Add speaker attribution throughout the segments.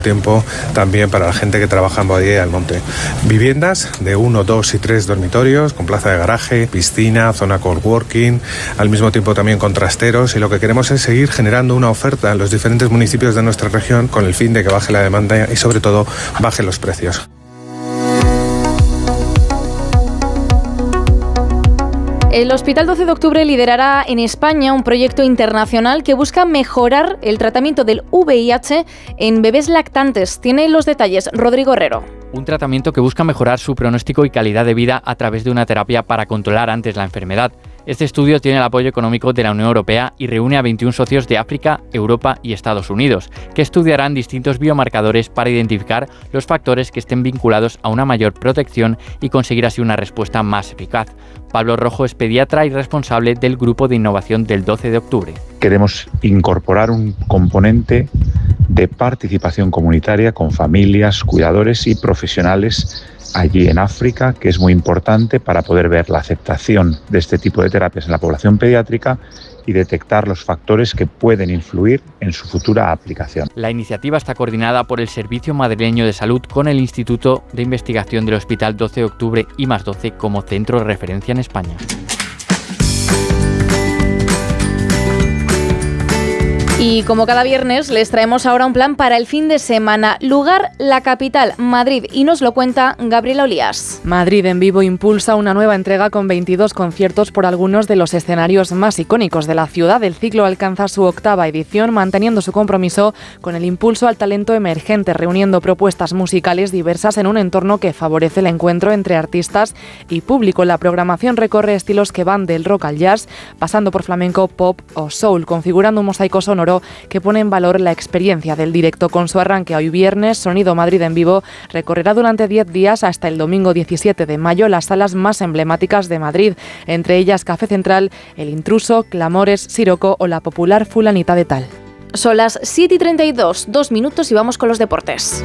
Speaker 1: Tiempo también para la gente que trabaja en Boadilla y Almonte. Viviendas de 1, 2 y 3 dormitorios, con plaza de garaje, piscina, zona coworking, al mismo tiempo también con trasteros, y lo que queremos es seguir generando una oferta en los diferentes municipios de nuestra región con el fin de que baje la demanda y sobre todo baje los precios.
Speaker 2: El Hospital 12 de Octubre liderará en España un proyecto internacional que busca mejorar el tratamiento del VIH en bebés lactantes. Tiene los detalles Rodrigo Herrero.
Speaker 3: Un tratamiento que busca mejorar su pronóstico y calidad de vida a través de una terapia para controlar antes la enfermedad. Este estudio tiene el apoyo económico de la Unión Europea y reúne a 21 socios de África, Europa y Estados Unidos, que estudiarán distintos biomarcadores para identificar los factores que estén vinculados a una mayor protección y conseguir así una respuesta más eficaz. Pablo Rojo es pediatra y responsable del Grupo de Innovación del 12 de Octubre.
Speaker 4: Queremos incorporar un componente de participación comunitaria con familias, cuidadores y profesionales allí en África, que es muy importante para poder ver la aceptación de este tipo de terapias en la población pediátrica y detectar los factores que pueden influir en su futura aplicación.
Speaker 3: La iniciativa está coordinada por el Servicio Madrileño de Salud con el Instituto de Investigación del Hospital 12 de Octubre y +12 como centro de referencia en España.
Speaker 2: Y como cada viernes, les traemos ahora un plan para el fin de semana. Lugar, la capital, Madrid. Y nos lo cuenta Gabriela Olías.
Speaker 5: Madrid en Vivo impulsa una nueva entrega con 22 conciertos por algunos de los escenarios más icónicos de la ciudad. El ciclo alcanza su 8ª edición, manteniendo su compromiso con el impulso al talento emergente, reuniendo propuestas musicales diversas en un entorno que favorece el encuentro entre artistas y público. La programación recorre estilos que van del rock al jazz, pasando por flamenco, pop o soul, configurando un mosaico sonoro que pone en valor la experiencia del directo. Con su arranque hoy viernes, Sonido Madrid en Vivo recorrerá durante 10 días hasta el domingo 17 de mayo las salas más emblemáticas de Madrid, entre ellas Café Central, El Intruso, Clamores, Siroco o la popular Fulanita de Tal.
Speaker 2: Son las 7:32, 2 minutos y vamos con los deportes.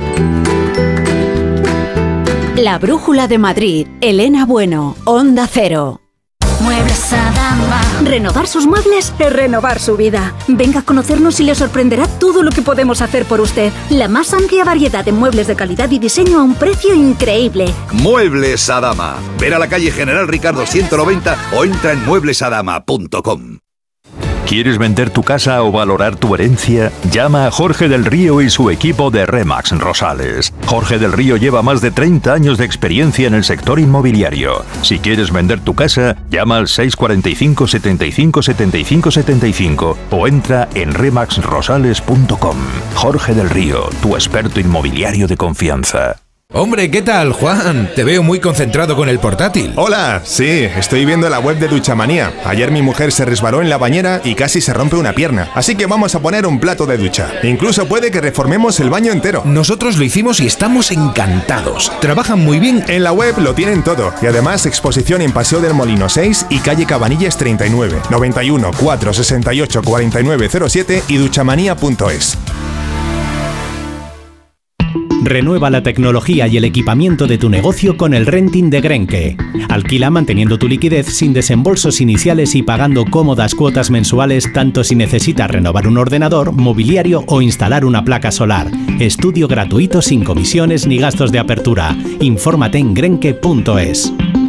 Speaker 6: La Brújula de Madrid, Elena Bueno, Onda Cero.
Speaker 7: Muebles Adama.
Speaker 6: Renovar sus muebles es renovar su vida. Venga a conocernos y le sorprenderá todo lo que podemos hacer por usted. La más amplia variedad de muebles de calidad y diseño a un precio increíble.
Speaker 8: Muebles Adama. Ver a la calle General Ricardo 190 o entra en mueblesadama.com.
Speaker 9: ¿Quieres vender tu casa o valorar tu herencia? Llama a Jorge del Río y su equipo de Remax Rosales. Jorge del Río lleva más de 30 años de experiencia en el sector inmobiliario. Si quieres vender tu casa, llama al 645 75 75 75 o entra en remaxrosales.com. Jorge del Río, tu experto inmobiliario de confianza.
Speaker 10: Hombre, ¿qué tal, Juan? Te veo muy concentrado con el portátil.
Speaker 11: Hola, sí, estoy viendo la web de Duchamanía. Ayer mi mujer se resbaló en la bañera y casi se rompe una pierna. Así que vamos a poner un plato de ducha. Incluso puede que reformemos el baño entero.
Speaker 10: Nosotros lo hicimos y estamos encantados. Trabajan muy bien.
Speaker 11: En la web lo tienen todo. Y además exposición en Paseo del Molino 6 y calle Cabanillas 39, 91 468 4907 y duchamanía.es.
Speaker 12: Renueva la tecnología y el equipamiento de tu negocio con el renting de Grenke. Alquila manteniendo tu liquidez sin desembolsos iniciales y pagando cómodas cuotas mensuales tanto si necesitas renovar un ordenador, mobiliario o instalar una placa solar. Estudio gratuito sin comisiones ni gastos de apertura. Infórmate en grenke.es.